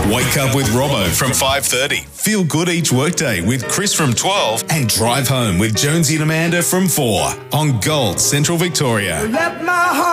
Wake up with Robbo from 5:30. Feel good each workday with Chris from 12 and drive home with Jonesy and Amanda from 4 on Gold Central Victoria. Let my heart